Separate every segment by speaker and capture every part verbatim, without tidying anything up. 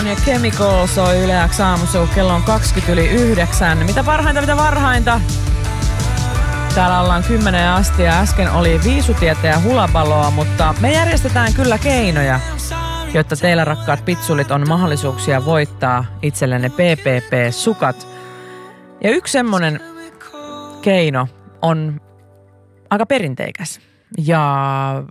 Speaker 1: Ja Chemical soi Yle X aamussa, kello on kaksikymmentä yli yhdeksän. Mitä parhainta, mitä varhainta? Täällä ollaan kymmenen asti ja äsken oli viisutietä ja hulapaloa, mutta me järjestetään kyllä keinoja, jotta teillä rakkaat pitsulit on mahdollisuuksia voittaa itsellenne P P P-sukat. Ja yksi semmonen keino on aika perinteikäs ja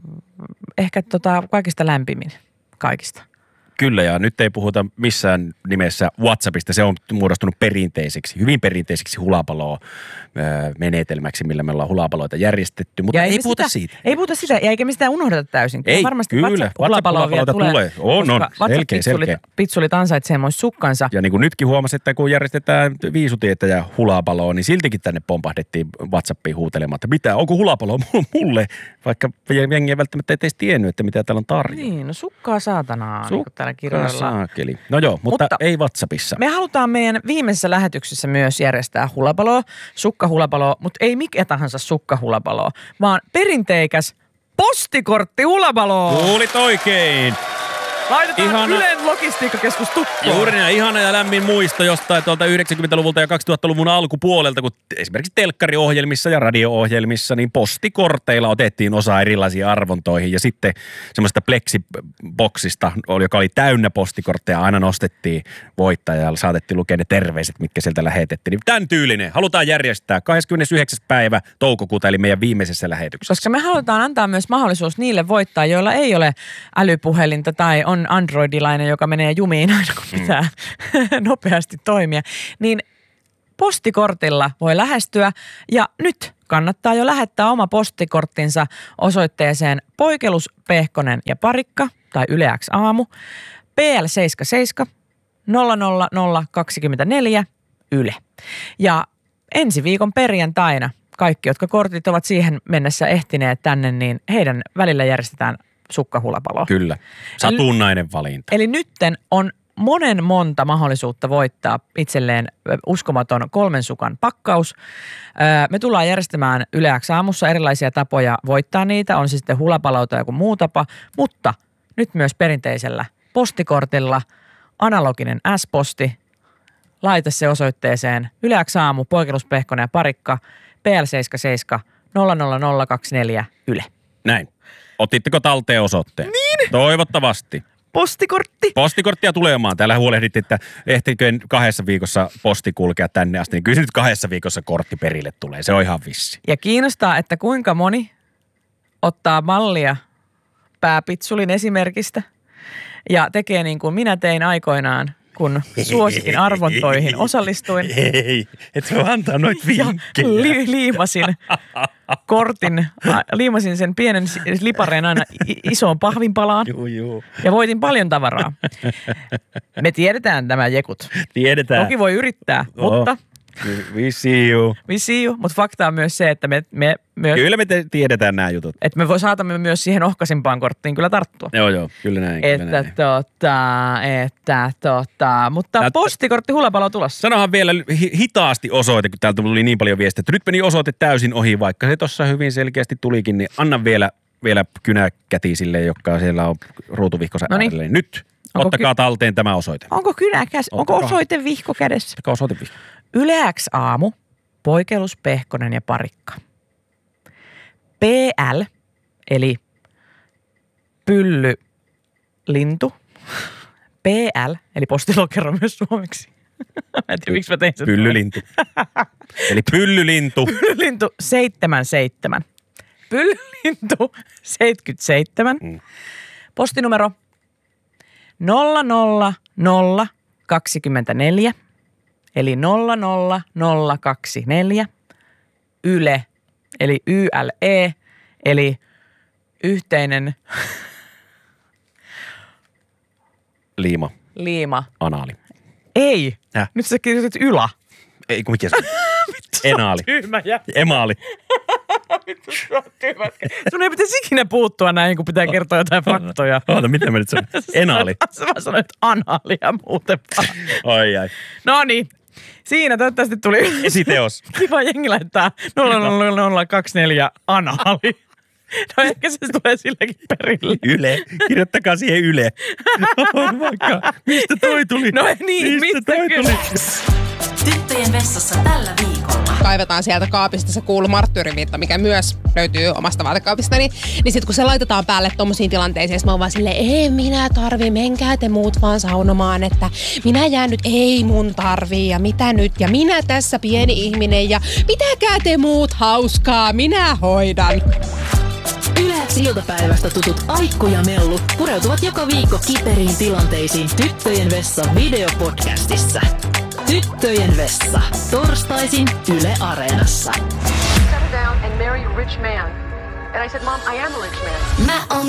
Speaker 1: ehkä tota kaikista lämpimin kaikista.
Speaker 2: Kyllä, ja nyt ei puhuta missään nimessä WhatsAppista. Se on muodostunut perinteiseksi, hyvin perinteiseksi hulapaloa menetelmäksi, millä me ollaan hulapaloita järjestetty, mutta
Speaker 1: ja
Speaker 2: ei,
Speaker 1: ei
Speaker 2: puhuta
Speaker 1: sitä,
Speaker 2: siitä.
Speaker 1: Ei puhuta sitä, ja eikä me sitä unohdeta täysin.
Speaker 2: Ei,
Speaker 1: varmasti
Speaker 2: kyllä.
Speaker 1: WhatsApp-hulapaloa vielä tulee.
Speaker 2: tulee. On, on. Selkeä, selkeä.
Speaker 1: Pitsulit ansaitsee myös sukkansa.
Speaker 2: Ja niin kuin nytkin huomasi, että kun järjestetään viisutietä ja hulapaloa, niin siltikin tänne pompahdettiin WhatsAppiin huutelemaan, että mitä, onko hulapaloa mulle? Vaikka jengi ei välttämättä ei teistä tiennyt, että mitä täällä on tarjolla.
Speaker 1: Niin, no sukkaa saatanaa,
Speaker 2: Sukkaa
Speaker 1: niin kuin täällä kirjoillaan.
Speaker 2: saakeli. No joo, mutta, mutta ei WhatsAppissa.
Speaker 1: Me halutaan meidän viimeisessä lähetyksessä myös järjestää hulapaloa, sukkahulapaloa, mutta ei mikä tahansa sukkahulapaloa, vaan perinteikäs postikorttihulapaloa.
Speaker 2: Kuulit oikein.
Speaker 1: Laitetaan
Speaker 2: Ihana.
Speaker 1: Ylen logistiikkakeskus tukkoon.
Speaker 2: Juuri näin, ihana ja lämmin muisto jostain tuolta yhdeksänkymmentäluvulta ja kaksituhattaluvun alkupuolelta, kun esimerkiksi telkkariohjelmissa ja radio-ohjelmissa, niin postikorteilla otettiin osa erilaisiin arvontoihin ja sitten semmoista pleksiboksista, joka oli täynnä postikortteja, aina nostettiin voittajalla, saatettiin lukea ne terveiset, mitkä sieltä lähetettiin. Niin tämän tyylinen halutaan järjestää kahdeskymmenesyhdeksäs päivä toukokuuta, eli meidän viimeisessä lähetyksessä.
Speaker 1: Koska me halutaan antaa myös mahdollisuus niille voittaa, joilla ei ole älypuhelinta tai on androidilainen, joka menee jumiin aina kun pitää mm. nopeasti toimia, niin postikortilla voi lähestyä ja nyt kannattaa jo lähettää oma postikorttinsa osoitteeseen Poikelus, Pehkonen ja Parikka tai Yle X aamu P L seitsemänkymmentäseitsemän nolla nolla nolla kaksikymmentäneljä Yle. Ja ensi viikon perjantaina kaikki, jotka kortit ovat siihen mennessä ehtineet tänne, niin heidän välillä järjestetään sukkahulapalo.
Speaker 2: Kyllä. Satunnainen valinta.
Speaker 1: Eli nytten on monen monta mahdollisuutta voittaa itselleen uskomaton kolmen sukan pakkaus. Me tullaan järjestämään Yle X aamussa erilaisia tapoja voittaa niitä. On se sitten hulapalo tai joku muu tapa, mutta nyt myös perinteisellä postikortilla analoginen S-posti. Laita se osoitteeseen Yle X aamu, Poikelus, Pehkonen ja Parikka, P L seitsemänkymmentäseitsemän nolla nolla nolla kaksikymmentäneljä Yle.
Speaker 2: Näin. Otitteko talteen osoitteen?
Speaker 1: Niin.
Speaker 2: Toivottavasti.
Speaker 1: Postikortti.
Speaker 2: Postikorittia tulemaan. Täällä huolehdittiin, että ehtikö kahdessa viikossa posti kulkea tänne asti. Niin kyllä se nyt kahdessa viikossa kortti perille tulee. Se on ihan vissi.
Speaker 1: Ja kiinnostaa, että kuinka moni ottaa mallia pääpitsulin esimerkistä ja tekee niin kuin minä tein aikoinaan, kun suosikin arvontoihin osallistuin.
Speaker 2: Ei, et voi antaa noit vinkkejä.
Speaker 1: Li- liimasin kortin, liimasin sen pienen lipareen aina isoon pahvinpalaan.
Speaker 2: Juu, juu.
Speaker 1: Ja voitin paljon tavaraa. Me tiedetään tämä jekut.
Speaker 2: Tiedetään.
Speaker 1: Toki voi yrittää,
Speaker 2: oh.
Speaker 1: mutta...
Speaker 2: We see you.
Speaker 1: We see you, mutta fakta on myös se, että me... me myös,
Speaker 2: kyllä me te- tiedetään nämä jutut.
Speaker 1: Että me voi, saatamme myös siihen ohkaisimpaan korttiin kyllä tarttua.
Speaker 2: Joo, joo, kyllä näin.
Speaker 1: Että
Speaker 2: kyllä näin.
Speaker 1: tota, että tota, mutta Tät... postikortti hulapalo tulossa.
Speaker 2: Sanohan vielä hi- hitaasti osoite, kun täältä tuli niin paljon viestiä, että nyt meni osoite täysin ohi, vaikka se tuossa hyvin selkeästi tulikin, niin anna vielä, vielä kynäkätisille, jotka siellä on ruutuvihkosen äärellä. Nyt onko ottakaa ky- talteen tämä osoite.
Speaker 1: Onko kynäkäs, onko osoite vihko kädessä?
Speaker 2: Ottakaa osoite vihko.
Speaker 1: Yle X aamu, Poikelus, Pehkonen ja Parikka. P L, eli pyllylintu. P L, eli postilokero myös suomeksi. Mä en tiedä, miksi mä tein sen.
Speaker 2: Pyllylintu. Eli pyllylintu.
Speaker 1: Pyllylintu seitsemänkymmentäseitsemän. Pyllylintu seitsemänkymmentäseitsemän. Mm. Postinumero nolla nolla nolla kaksikymmentäneljä. Eli nolla nolla nolla kaksikymmentäneljä, Yle, eli Y L E, eli yhteinen
Speaker 2: Liima.
Speaker 1: Liima.
Speaker 2: Anaali.
Speaker 1: Ei.
Speaker 2: Häh?
Speaker 1: Nyt sä kirjoitit Yla.
Speaker 2: Ei, kun mikä se on? Enaali.
Speaker 1: Tyhmä jä.
Speaker 2: Emaali.
Speaker 1: Vittu, sä oot tyhmä. Sun ei pitäisi ikinä puuttua näihin, kun pitää kertoa jotain faktoja.
Speaker 2: Oota, mitä mä nyt sanon? Enaali.
Speaker 1: Sä vaan sanoit anaalia muuten vaan.
Speaker 2: Oi ai.
Speaker 1: No niin. Siinä toivottavasti tuli
Speaker 2: esiteos.
Speaker 1: Kiva jengi laittaa nolla nolla nolla kaksikymmentäneljä anaali. No ehkä se tulee silläkin perille.
Speaker 2: Yle. Kirjoittakaa siihen Yle. Vaikka, mistä toi tuli?
Speaker 1: No niin, mistä, mistä toi kyllä?
Speaker 3: Tuli? Tyttöjen vessassa tällä viikolla.
Speaker 4: Kaivetaan sieltä kaapista se kuulu marttyyriviitta, mikä myös löytyy omasta vaatekaapistani. Niin sit kun se laitetaan päälle tommosiin tilanteisiin, mä oon vaan silleen, ei minä tarvi, menkää te muut vaan saunomaan, että minä jään nyt, ei mun tarvii ja mitä nyt ja minä tässä pieni ihminen ja pitäkää te muut hauskaa, minä hoidan.
Speaker 3: Yleäks iltapäivästä tutut Aikku ja Mellu pureutuvat joka viikko kiperiin tilanteisiin Tyttöjen vessa videopodcastissa. Tyttöjen vessa. Torstaisin Yle Areenassa.
Speaker 5: Settle down and marry a rich man. And I said, Mom, I am a rich man.
Speaker 3: Mä oon